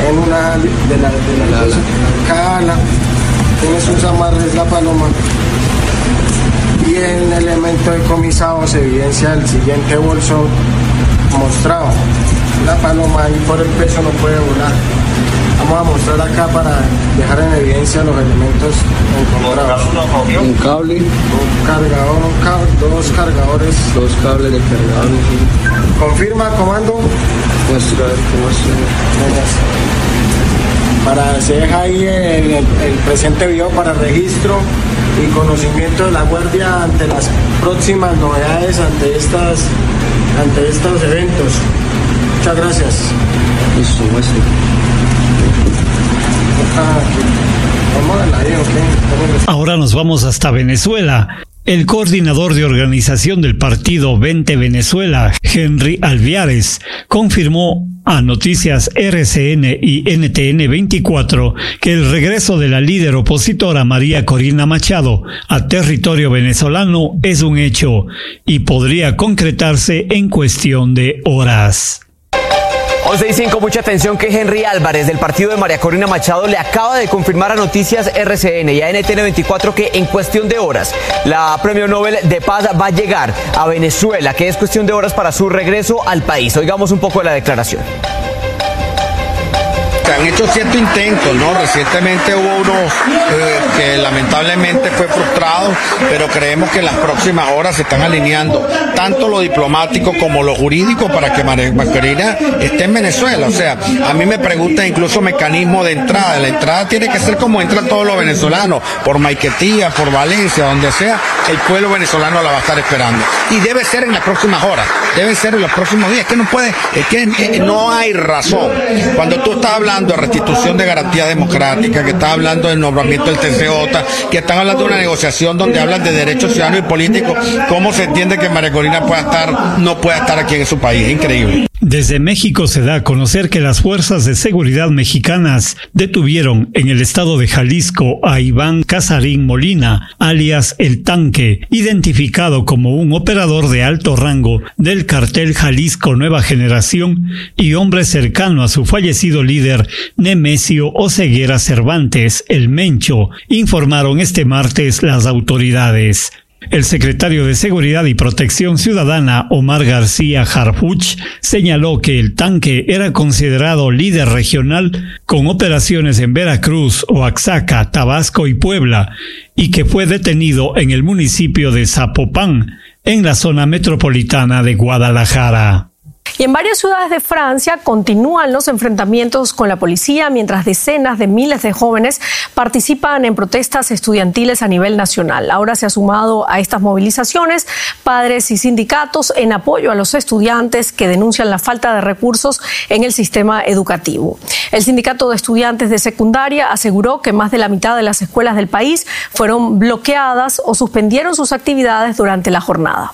en una de la cada ala tiene sus amarres la paloma, y en el elemento decomisado se evidencia el siguiente bolso mostrado. La paloma ahí por el peso no puede volar. Vamos a mostrar acá para dejar en evidencia los elementos incorporados. Un cable, un cargador, dos cargadores. Dos cables de cargador. Sí. ¿Confirma, comando? Muestra, para se deja ahí el presente video para registro y conocimiento de la guardia ante las próximas novedades ante estos eventos. Muchas gracias. Listo, muestra. Ahora nos vamos hasta Venezuela. El coordinador de organización del partido Vente Venezuela, Henry Alviares, confirmó a Noticias RCN y NTN 24 que el regreso de la líder opositora María Corina Machado a territorio venezolano es un hecho y podría concretarse en cuestión de horas. 11:05, mucha atención que Henry Álvarez del partido de María Corina Machado le acaba de confirmar a Noticias RCN y a NTN 24 que en cuestión de horas la Premio Nobel de Paz va a llegar a Venezuela, que es cuestión de horas para su regreso al país. Oigamos un poco de la declaración. Se han hecho ciertos intentos, ¿no? Recientemente hubo uno que lamentablemente fue frustrado, pero creemos que en las próximas horas se están alineando tanto lo diplomático como lo jurídico para que María Corina esté en Venezuela. O sea, a mí me preguntan incluso mecanismo de entrada. La entrada tiene que ser como entran todos los venezolanos, por Maiquetía, por Valencia, donde sea, el pueblo venezolano la va a estar esperando. Y debe ser en las próximas horas, debe ser en los próximos días. Es que no hay razón. Cuando tú estás hablando de restitución de garantía democrática, que está hablando del nombramiento del TCJ, que están hablando de una negociación donde hablan de derechos ciudadanos y políticos, ¿cómo se entiende que María Corina no pueda estar aquí en su país? Es increíble. Desde México se da a conocer que las fuerzas de seguridad mexicanas detuvieron en el estado de Jalisco a Iván Casarín Molina, alias El Tanque, identificado como un operador de alto rango del cartel Jalisco Nueva Generación y hombre cercano a su fallecido líder Nemesio Oseguera Cervantes, el Mencho, informaron este martes las autoridades. El secretario de Seguridad y Protección Ciudadana, Omar García Harfuch, señaló que El Tanque era considerado líder regional con operaciones en Veracruz, Oaxaca, Tabasco y Puebla, y que fue detenido en el municipio de Zapopan, en la zona metropolitana de Guadalajara. Y en varias ciudades de Francia continúan los enfrentamientos con la policía mientras decenas de miles de jóvenes participan en protestas estudiantiles a nivel nacional. Ahora se ha sumado a estas movilizaciones padres y sindicatos en apoyo a los estudiantes que denuncian la falta de recursos en el sistema educativo. El sindicato de estudiantes de secundaria aseguró que más de la mitad de las escuelas del país fueron bloqueadas o suspendieron sus actividades durante la jornada.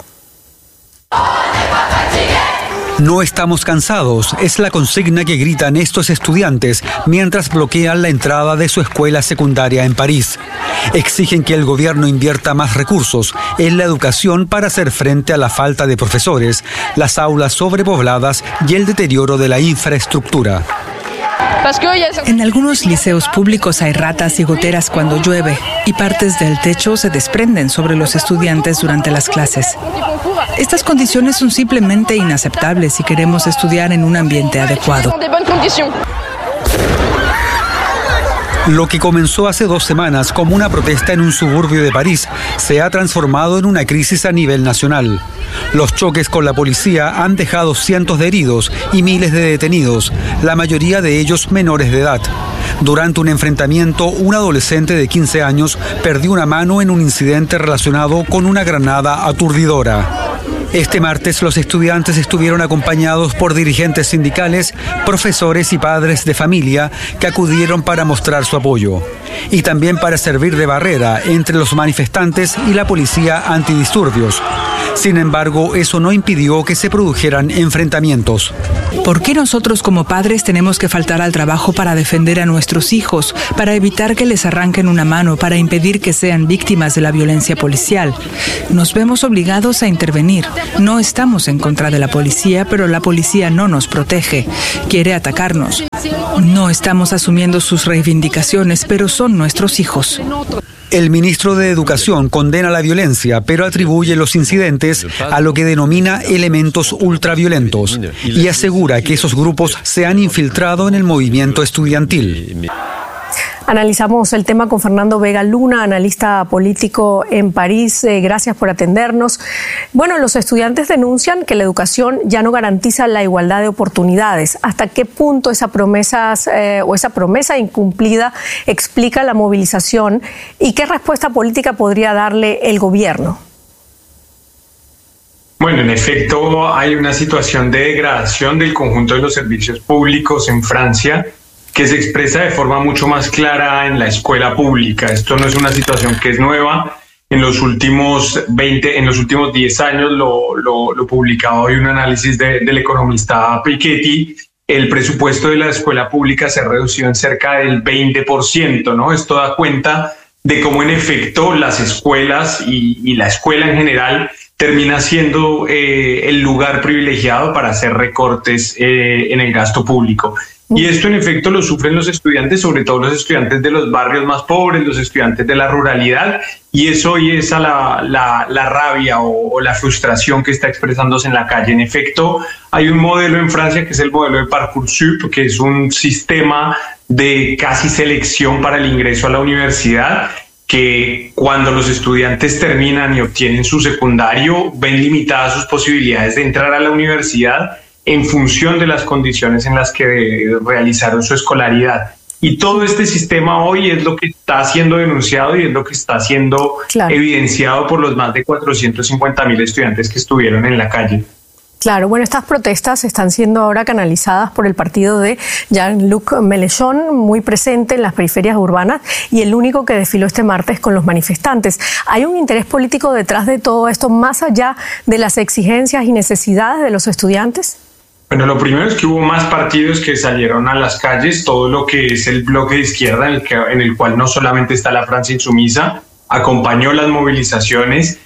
No estamos cansados, es la consigna que gritan estos estudiantes mientras bloquean la entrada de su escuela secundaria en París. Exigen que el gobierno invierta más recursos en la educación para hacer frente a la falta de profesores, las aulas sobrepobladas y el deterioro de la infraestructura. En algunos liceos públicos hay ratas y goteras cuando llueve y partes del techo se desprenden sobre los estudiantes durante las clases. Estas condiciones son simplemente inaceptables si queremos estudiar en un ambiente adecuado. Lo que comenzó hace 2 semanas como una protesta en un suburbio de París se ha transformado en una crisis a nivel nacional. Los choques con la policía han dejado cientos de heridos y miles de detenidos, la mayoría de ellos menores de edad. Durante un enfrentamiento, un adolescente de 15 años perdió una mano en un incidente relacionado con una granada aturdidora. Este martes los estudiantes estuvieron acompañados por dirigentes sindicales, profesores y padres de familia que acudieron para mostrar su apoyo y también para servir de barrera entre los manifestantes y la policía antidisturbios. Sin embargo, eso no impidió que se produjeran enfrentamientos. ¿Por qué nosotros como padres tenemos que faltar al trabajo para defender a nuestros hijos, para evitar que les arranquen una mano, para impedir que sean víctimas de la violencia policial? Nos vemos obligados a intervenir. No estamos en contra de la policía, pero la policía no nos protege. Quiere atacarnos. No estamos asumiendo sus reivindicaciones, pero son nuestros hijos. El ministro de Educación condena la violencia, pero atribuye los incidentes a lo que denomina elementos ultraviolentos y asegura que esos grupos se han infiltrado en el movimiento estudiantil. Analizamos el tema con Fernando Vega Luna, analista político en París. Gracias por atendernos. Bueno, los estudiantes denuncian que la educación ya no garantiza la igualdad de oportunidades. ¿Hasta qué punto esa promesa incumplida explica la movilización y qué respuesta política podría darle el gobierno? Bueno, en efecto, hay una situación de degradación del conjunto de los servicios públicos en Francia, que se expresa de forma mucho más clara en la escuela pública. Esto no es una situación que es nueva. En los últimos 10 años lo publicaba hoy un análisis del economista Piketty. El presupuesto de la escuela pública se ha reducido en cerca del 20%, ¿no? Esto da cuenta de cómo en efecto las escuelas y la escuela en general termina siendo el lugar privilegiado para hacer recortes en el gasto público. Y esto en efecto lo sufren los estudiantes, sobre todo los estudiantes de los barrios más pobres, los estudiantes de la ruralidad, y eso hoy es la rabia o la frustración que está expresándose en la calle. En efecto, hay un modelo en Francia que es el modelo de Parcoursup, que es un sistema de casi selección para el ingreso a la universidad, que cuando los estudiantes terminan y obtienen su secundario, ven limitadas sus posibilidades de entrar a la universidad en función de las condiciones en las que realizaron su escolaridad. Y todo este sistema hoy es lo que está siendo denunciado y es lo que está siendo evidenciado por los más de 450.000 estudiantes que estuvieron en la calle. Claro, bueno, estas protestas están siendo ahora canalizadas por el partido de Jean-Luc Mélenchon, muy presente en las periferias urbanas y el único que desfiló este martes con los manifestantes. ¿Hay un interés político detrás de todo esto, más allá de las exigencias y necesidades de los estudiantes? Bueno, lo primero es que hubo más partidos que salieron a las calles, todo lo que es el bloque de izquierda, en el cual no solamente está la Francia Insumisa, acompañó las movilizaciones,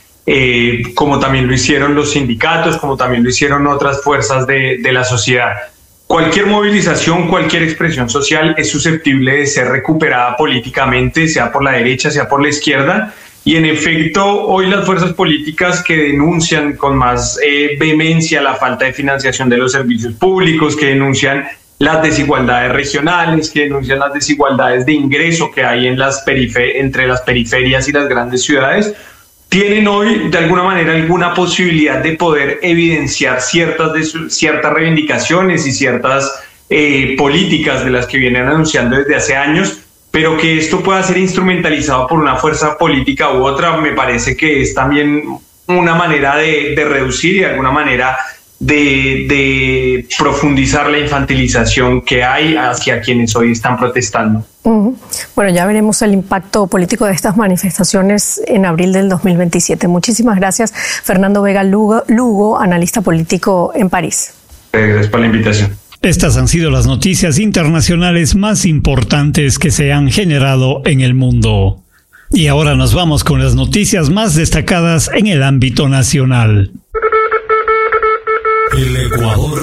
como también lo hicieron los sindicatos, como también lo hicieron otras fuerzas de la sociedad. Cualquier movilización, cualquier expresión social es susceptible de ser recuperada políticamente, sea por la derecha, sea por la izquierda. Y en efecto, hoy las fuerzas políticas que denuncian con más vehemencia la falta de financiación de los servicios públicos, que denuncian las desigualdades regionales, que denuncian las desigualdades de ingreso que hay entre las periferias y las grandes ciudades, tienen hoy de alguna manera alguna posibilidad de poder evidenciar ciertas reivindicaciones y ciertas políticas de las que vienen anunciando desde hace años, pero que esto pueda ser instrumentalizado por una fuerza política u otra, me parece que es también una manera de reducir y de alguna manera de profundizar la infantilización que hay hacia quienes hoy están protestando. Bueno, ya veremos el impacto político de estas manifestaciones en abril del 2027. Muchísimas gracias, Fernando Vega Lugo, analista político en París. Gracias por la invitación. Estas han sido las noticias internacionales más importantes que se han generado en el mundo. Y ahora nos vamos con las noticias más destacadas en el ámbito nacional. El Ecuador